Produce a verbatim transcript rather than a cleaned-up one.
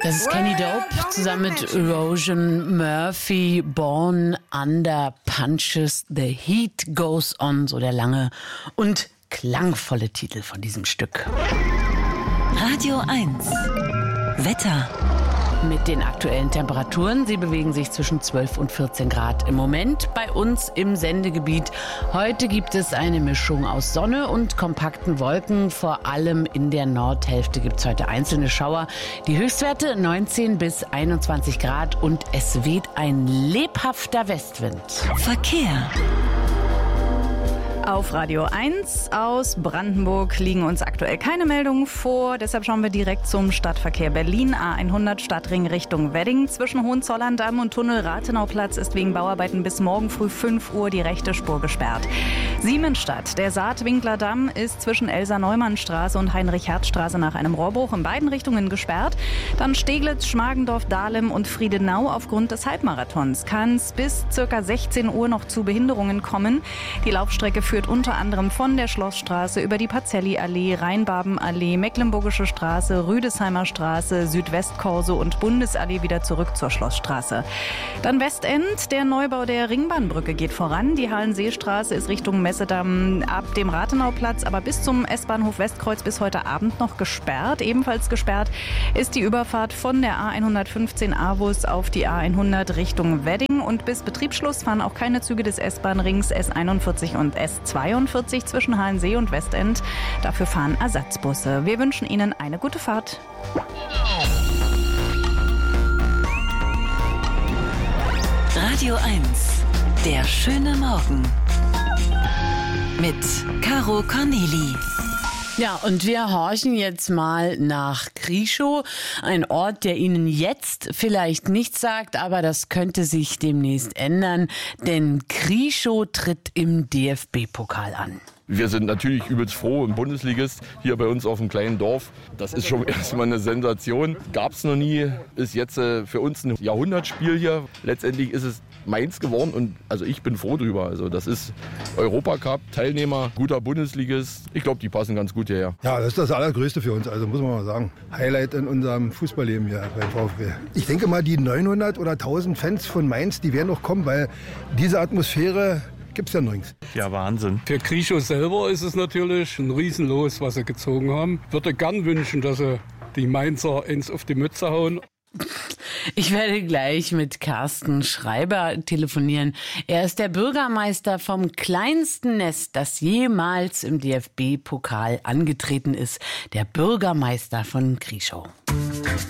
Das ist Kenny Dope zusammen mit Erosion Murphy, Born Under Punches, The Heat Goes On, so der lange und klangvolle Titel von diesem Stück. Radio eins Wetter. Mit den aktuellen Temperaturen. Sie bewegen sich zwischen zwölf und vierzehn Grad im Moment bei uns im Sendegebiet. Heute gibt es eine Mischung aus Sonne und kompakten Wolken. Vor allem in der Nordhälfte gibt es heute einzelne Schauer. Die Höchstwerte neunzehn bis einundzwanzig Grad und es weht ein lebhafter Westwind. Verkehr. Auf Radio eins aus Brandenburg liegen uns aktuell keine Meldungen vor. Deshalb schauen wir direkt zum Stadtverkehr Berlin. A hundert Stadtring Richtung Wedding. Zwischen Hohenzollern-Damm und Tunnel Rathenauplatz ist wegen Bauarbeiten bis morgen früh fünf Uhr die rechte Spur gesperrt. Siemensstadt. Der Saatwinkler Damm ist zwischen Elsa-Neumann-Straße und Heinrich-Hertz-Straße nach einem Rohrbruch in beiden Richtungen gesperrt. Dann Steglitz, Schmargendorf, Dahlem und Friedenau. Aufgrund des Halbmarathons kann es bis ca. sechzehn Uhr noch zu Behinderungen kommen. Die Laufstrecke führt unter anderem von der Schlossstraße über die Pacelli-Allee, Rheinbabenallee, Mecklenburgische Straße, Rüdesheimer Straße, Südwestkorso und Bundesallee wieder zurück zur Schlossstraße. Dann Westend. Der Neubau der Ringbahnbrücke geht voran. Die Hallenseestraße ist Richtung Messedamm ab dem Rathenauplatz, aber bis zum S-Bahnhof Westkreuz bis heute Abend noch gesperrt. Ebenfalls gesperrt ist die Überfahrt von der A hundertfünfzehn Avus auf die A hundert Richtung Wedding. Und bis Betriebsschluss fahren auch keine Züge des S-Bahn-Rings S einundvierzig und S zweiundvierzig zwischen Hallensee und Westend. Dafür fahren Ersatzbusse. Wir wünschen Ihnen eine gute Fahrt. Radio eins, der schöne Morgen. Mit Caro Corneli. Ja, und wir horchen jetzt mal nach Krieschow, ein Ort, der Ihnen jetzt vielleicht nichts sagt, aber das könnte sich demnächst ändern, denn Krieschow tritt im D F B-Pokal an. Wir sind natürlich übelst froh, ein Bundesligist hier bei uns auf dem kleinen Dorf. Das ist schon erstmal eine Sensation. Gab es noch nie, ist jetzt äh, für uns ein Jahrhundertspiel hier. Letztendlich ist es meins geworden und also ich bin froh drüber. Also das ist Europacup-Teilnehmer, guter Bundesligist. Ich glaube, die passen ganz gut hierher. Ja, das ist das Allergrößte für uns, also muss man mal sagen. Highlight in unserem Fußballleben hier beim VfB. Ich denke mal, die neunhundert oder tausend Fans von Mainz, die werden noch kommen, weil diese Atmosphäre gibt's ja nirgends. Ja, Wahnsinn. Für Krieschow selber ist es natürlich ein Riesenlos, was sie gezogen haben. Ich würde gern wünschen, dass sie die Mainzer ins auf die Mütze hauen. Ich werde gleich mit Carsten Schreiber telefonieren. Er ist der Bürgermeister vom kleinsten Nest, das jemals im D F B-Pokal angetreten ist. Der Bürgermeister von Krieschow.